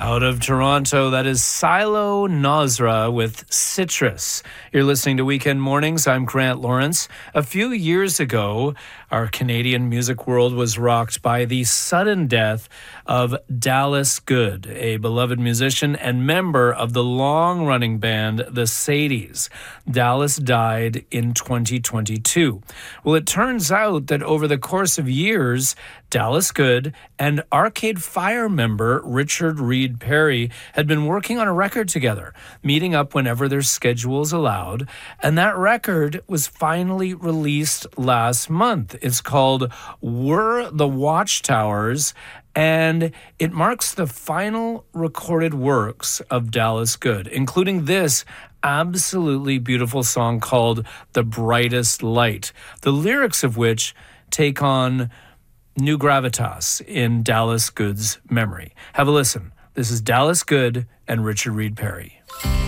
Out of Toronto, that is Silo Nosra with Citrus. You're listening to Weekend Mornings. I'm Grant Lawrence. A few years ago, our Canadian music world was rocked by the sudden death of Dallas Good, a beloved musician and member of the long-running band The Sadies. Dallas died in 2022. Well, it turns out that over the course of years, Dallas Good and Arcade Fire member Richard Reed Parry had been working on a record together, meeting up whenever their schedules allowed, and that record was finally released last month. It's called We're the Watchtowers, and it marks the final recorded works of Dallas Good, including this absolutely beautiful song called The Brightest Light, the lyrics of which take on new gravitas in Dallas Good's memory. Have a listen. This is Dallas Good and Richard Reed Parry.